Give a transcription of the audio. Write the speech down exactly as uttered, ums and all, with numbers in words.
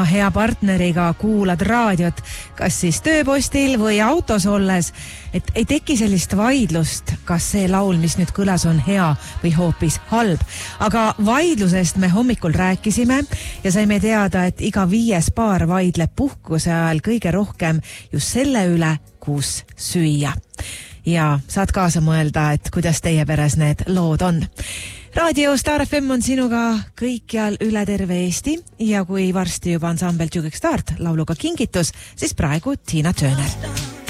hea partneriga kuulad raadiot, kas siis tööpostil või autos olles, et ei teki sellist vaidlust, kas see laul, mis nüüd kõlas, on hea või hoopis halb. Aga vaidlusest me hommikul rääkisime ja saime teada, et iga viies paar vaidleb puhkuse ajal kõige rohkem just selle üle, kus süüa. Ja saad kaasa mõelda, et kuidas teie peres need lood on. Raadio Star F M on sinuga kõikjal üle terve Eesti ja kui varsti juba ansambel Jukek Start lauluga kingitus, siis praegu Tina Turner.